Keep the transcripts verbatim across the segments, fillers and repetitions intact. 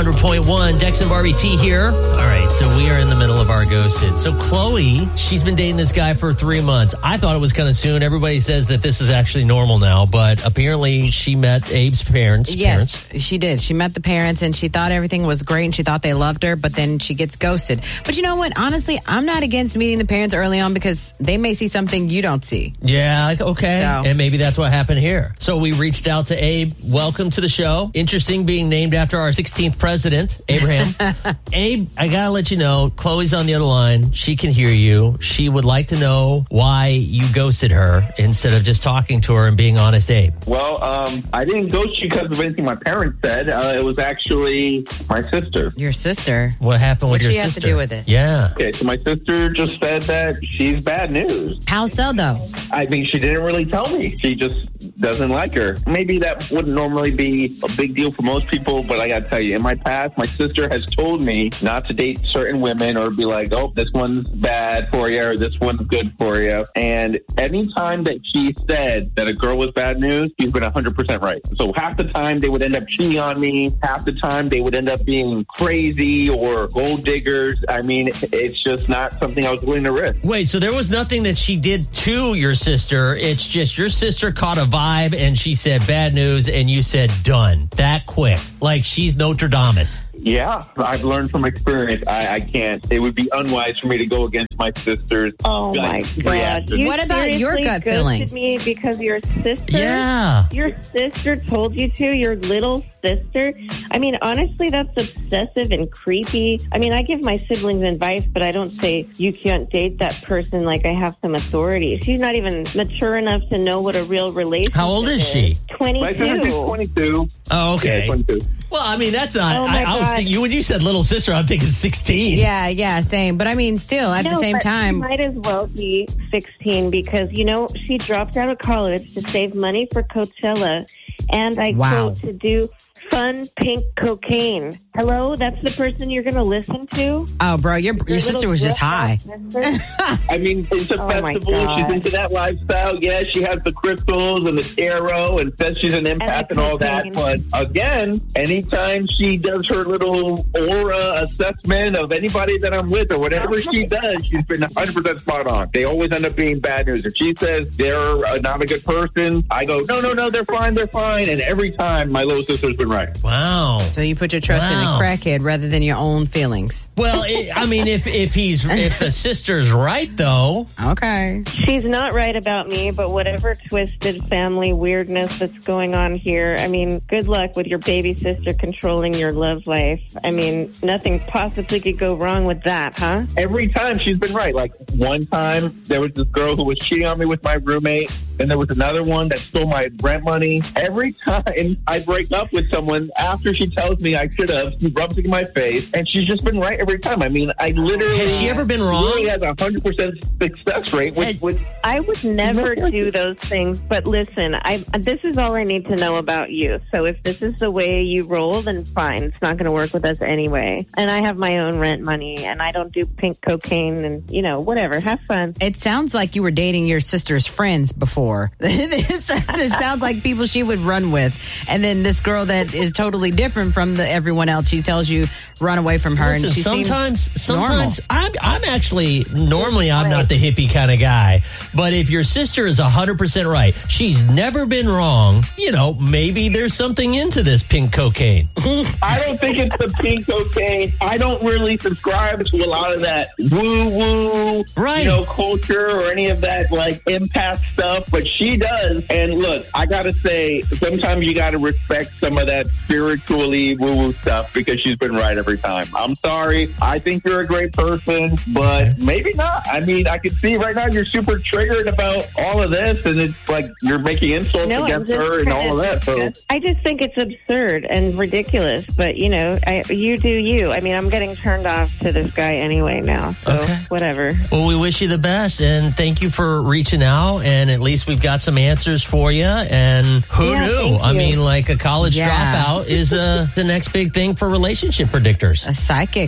hundred point one. Dex and Barbie T here. All right, so we are in the middle of our ghosted. So Chloe, she's been dating this guy for three months. I thought it was kind of soon. Everybody says that this is actually normal now, but apparently she met Abe's parents. Yes, parents. she did. She met the parents and she thought everything was great and she thought they loved her, but then she gets ghosted. But you know what? Honestly, I'm not against meeting the parents early on because they may see something you don't see. Yeah, okay. So. And maybe that's what happened here. So we reached out to Abe. Welcome to the show. Interesting being named after our sixteenth president, Abraham. Abe, I gotta let you know, Chloe's on the other line. She can hear you. She would like to know why you ghosted her instead of just talking to her and being honest, Abe. Well, um, I didn't ghost you because of anything my parents said. Uh, it was actually my sister. Your sister? What happened with What'd your she have sister? to do with it? Yeah. Okay, so my sister just said that she's bad news. How so, though? I mean, she didn't really tell me. She just doesn't like her. Maybe that wouldn't normally be a big deal for most people, but I gotta tell you, in my past, my sister has told me not to date certain women or be like, oh, this one's bad for you or this one's good for you. And anytime that she said that a girl was bad news, she's been one hundred percent right. So half the time they would end up cheating on me. Half the time they would end up being crazy or gold diggers. I mean, it's just not something I was willing to risk. Wait, so there was nothing that she did to your sister. It's just your sister caught a vibe and she said bad news and you said done. That quick. Like she's Nostradamus. Yeah, I've learned from experience. I, I can't. It would be unwise for me to go against my sister's. Oh my gut God! reaction. You What about your seriously gut feeling? ghosted me because your sister. Yeah. Your sister told you to. Your little sister. I mean, honestly, that's obsessive and creepy. I mean, I give my siblings advice, but I don't say you can't date that person like I have some authority. She's not even mature enough to know what a real relationship is. How old is she? My sister's twenty-two. twenty-two. Oh, okay. Yeah, twenty-two. Well, I mean, that's not. Oh, my I, I was God. thinking, you when you said little sister, I'm thinking sixteen. Yeah, yeah, same. But I mean, still, at the No, same but time. she might as well be sixteen because, you know, she dropped out of college to save money for Coachella. And I Wow. quote, to do fun pink cocaine. Hello? That's the person you're going to listen to? Oh, bro, your, your Your sister little was just high. dressed-up sister? I mean, it's a Oh, my festival. God. She's into that lifestyle. Yeah, she has the crystals and the tarot and says she's an empath and, the all that. cocaine. But again, anytime she does her little aura assessment of anybody that I'm with or whatever she does, she's been one hundred percent spot on. They always end up being bad news. If she says they're uh, not a good person, I go, no, no, no, they're fine, they're fine. And every time, my little sister's been right. Wow. So you put your trust in Wow. a crackhead rather than your own feelings. Well, it, I mean, if if he's if the sister's right though, Okay. She's not right about me, but whatever twisted family weirdness that's going on here, I mean, good luck with your baby sister controlling your love life. I mean, nothing possibly could go wrong with that, huh? Every time she's been right. Like one time there was this girl who was cheating on me with my roommate. Then there was another one that stole my rent money. Every time I break up with someone, after she tells me I should have, she rubs it in my face. And she's just been right every time. I mean, I literally... has she ever been wrong? Really has a one hundred percent success rate with... Had- with I would never do those things, but listen, I this is all I need to know about you. So if this is the way you roll, then fine. It's not going to work with us anyway. And I have my own rent money, and I don't do pink cocaine, and, you know, whatever. Have fun. It sounds like you were dating your sister's friends before. it sounds like people she would run with. And then this girl that is totally different from the everyone else, she tells you run away from her. listen, and she sometimes seems sometimes normal. I'm I'm actually normally I'm not the hippie kind of guy, but if your sister is one hundred percent right, she's never been wrong, you know, maybe there's something into this pink cocaine. I don't think it's the pink cocaine. I don't really subscribe to a lot of that woo-woo, Right. you know, culture or any of that, like, empath stuff, but she does. And look, I gotta say, sometimes you gotta respect some of that spiritually woo-woo stuff because she's been right every time. I'm sorry. I think you're a great person, but maybe not. I mean, I can see right now you're super triggered about all of this, and it's like you're making insults No, I'm against just her and trying all of to that. So discuss- I just think it's absurd and ridiculous, but, you know, I, you do you. I mean, I'm getting turned off to this guy anyway now, so Okay. whatever. Well, we wish you the best, and thank you for reaching out, and at least we've got some answers for you, and who Yeah, knew? thank I you. mean, like a college Yeah. dropout is uh, the next big thing for relationship predictors. A psychic.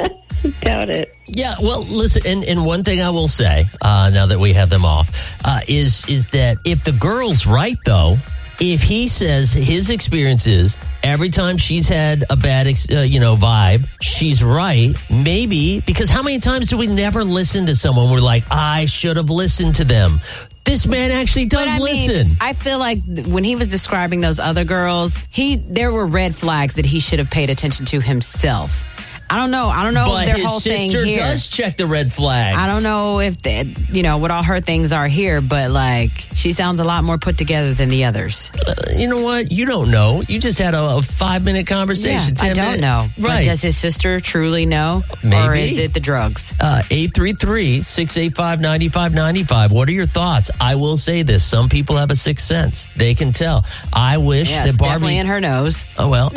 Doubt it. Yeah, well, listen, and, and one thing I will say, uh, now that we have them off, uh, is is that if the girl's right, though, If he says his experience is every time she's had a bad, ex- uh, you know, vibe, she's right, maybe, because how many times do we never listen to someone? We're like, I should have listened to them. This man actually does But I listen. Mean, I feel like th- when he was describing those other girls, he there were red flags that he should have paid attention to himself. I don't know. I don't know but their his whole thing sister here. does check the red flags. I don't know if they, you know what all her things are here, but like she sounds a lot more put together than the others. Uh, you know what? You don't know. You just had a, a five minute conversation. Yeah, I don't minute. know. Right? But does his sister truly know, Maybe. or is it the drugs? Uh, eight three three, six eight five, nine five nine five. What are your thoughts? I will say this. Some people have a sixth sense. They can tell. I wish Yeah, that it's Barbie... definitely in her nose. Oh, well,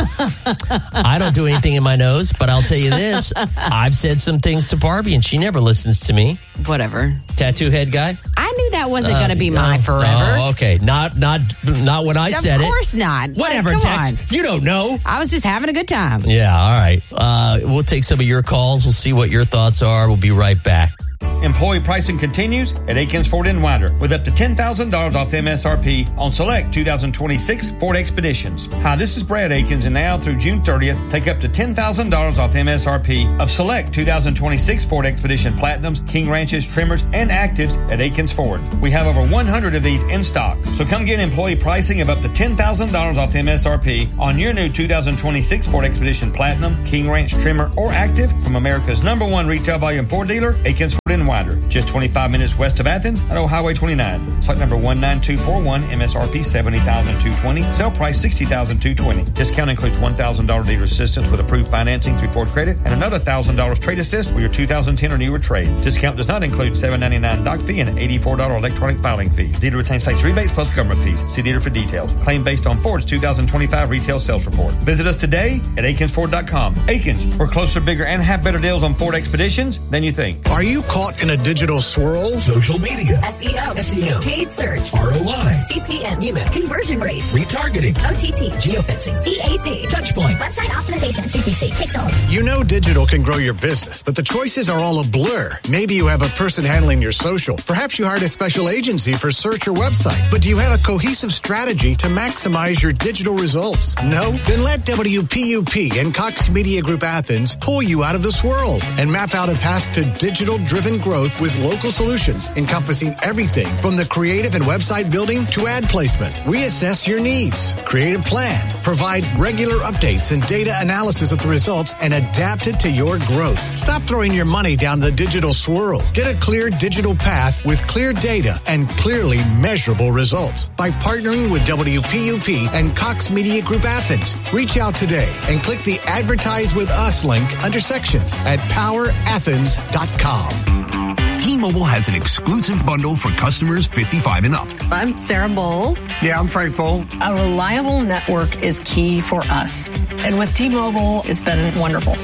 I, I don't do anything in my nose, but I'll tell you this. I've said some things to Barbie, and she never listens to me. Whatever. Tattoo head guy? I knew that wasn't Uh, going to be no, mine forever. Oh, okay. Not not not when I Of said it. Of course not. Whatever, Like, come Tex. on. You don't know. I was just having a good time. Yeah, all right. Uh, we'll take some of your calls. We'll see what your thoughts are. We'll be right back. Employee pricing continues at Aikens Ford in Winder with up to ten thousand dollars off the M S R P on select two thousand twenty-six Ford Expeditions. Hi, this is Brad Aikens, and now through June thirtieth, take up to ten thousand dollars off the M S R P of select two thousand twenty-six Ford Expedition Platinums, King Ranches, Trimmers, and Actives at Aikens Ford. We have over one hundred of these in stock, so come get employee pricing of up to ten thousand dollars off the M S R P on your new two thousand twenty-six Ford Expedition Platinum, King Ranch, Trimmer, or Active from America's number one retail volume Ford dealer, Aikens Ford in Winder. Just twenty-five minutes west of Athens at Old Highway twenty-nine. Site number one nine two four one, M S R P seventy thousand two hundred twenty dollars, sale price sixty thousand two hundred twenty dollars. Discount includes one thousand dollars dealer assistance with approved financing through Ford Credit and another one thousand dollars trade assist with your two thousand ten or newer trade. Discount does not include seven dollars and ninety-nine cents dock fee and eighty-four dollars electronic filing fee. Dealer retains tax rebates plus government fees. See dealer for details. Claim based on Ford's two thousand twenty-five retail sales report. Visit us today at Aikens Ford dot com. Aikens, we're closer, bigger, and have better deals on Ford Expeditions than you think. Are you caught in a digital swirl? Social media, S E O, S E M, paid search, R O I, C P M, email, conversion rates, retargeting, O T T, geofencing, C A C, touchpoint, website optimization, C P C, Pixel. You know digital can grow your business, but the choices are all a blur. Maybe you have a person handling your social. Perhaps you hired a special agency for search or website. But do you have a cohesive strategy to maximize your digital results? No? Then let W P U P and Cox Media Group Athens pull you out of the swirl and map out a path to digital-driven growth with local solutions encompassing everything from the creative and website building to ad placement. We assess your needs, create a plan, provide regular updates and data analysis of the results, and adapt it to your growth. Stop throwing your money down the digital swirl. Get a clear digital path with clear data and clearly measurable results by partnering with W P U P and Cox Media Group Athens. Reach out today and click the Advertise with Us link under sections at power athens dot com. T-Mobile has an exclusive bundle for customers fifty-five and up. I'm Sarah Bowl. Yeah, I'm Frank Bowl. A reliable network is key for us. And with T-Mobile, it's been wonderful.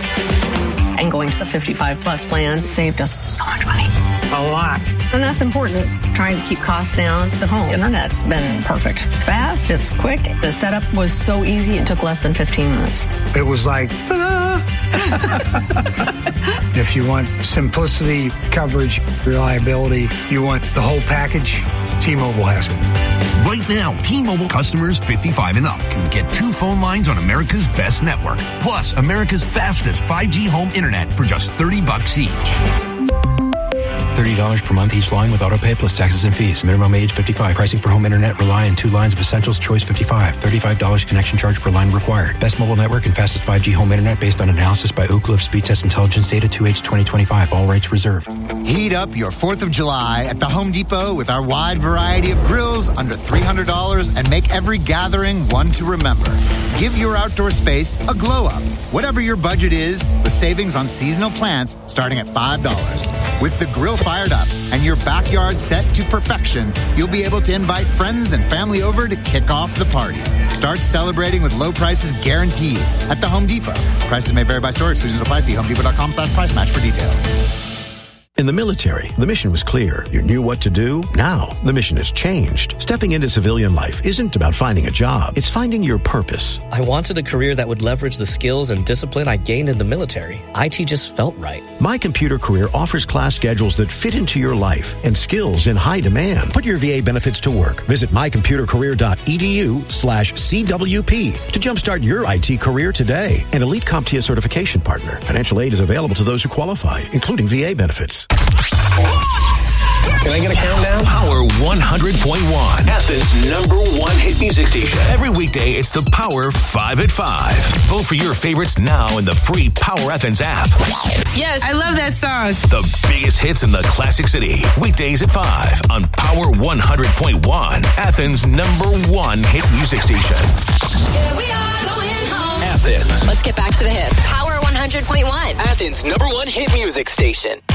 And going to the fifty-five plus plan saved us so much money. A lot. And that's important. Trying to keep costs down. The home internet's been perfect. It's fast. It's quick. The setup was so easy. It took less than fifteen minutes. It was like, ta-da! If you want simplicity, coverage, reliability, you want the whole package, T-Mobile has it. Right now, T-Mobile customers fifty-five and up can get two phone lines on America's best network, plus America's fastest five G home internet for just thirty bucks each. thirty dollars per month each line with autopay plus taxes and fees. Minimum age fifty-five. Pricing for home internet rely on two lines of Essentials Choice fifty-five. thirty-five dollars connection charge per line required. Best mobile network and fastest five G home internet based on analysis by Ookla of Speed Test Intelligence Data two H twenty twenty-five. All rates reserved. Heat up your fourth of July at the Home Depot with our wide variety of grills under three hundred dollars and make every gathering one to remember. Give your outdoor space a glow up. Whatever your budget is, with savings on seasonal plants starting at five dollars. With the grill fired up and your backyard set to perfection, you'll be able to invite friends and family over to kick off the party. Start celebrating with low prices guaranteed at the Home Depot. Prices may vary by store. Exclusions apply. See homedepot.com slash price match for details. In the military, the mission was clear. You knew what to do. Now, the mission has changed. Stepping into civilian life isn't about finding a job. It's finding your purpose. I wanted a career that would leverage the skills and discipline I gained in the military. I T just felt right. My Computer Career offers class schedules that fit into your life and skills in high demand. Put your V A benefits to work. Visit mycomputercareer.edu slash CWP to jumpstart your I T career today. An Elite CompTIA certification partner. Financial aid is available to those who qualify, including V A benefits. Can I get a countdown? Power one hundred point one, Athens' number one hit music station. Every weekday, it's the Power five at five. Vote for your favorites now in the free Power Athens app. Yes, I love that song. The biggest hits in the Classic City. Weekdays at five on Power one hundred point one, Athens' number one hit music station. Here we are going home. Athens. Let's get back to the hits. Power one hundred point one. Athens' number one hit music station.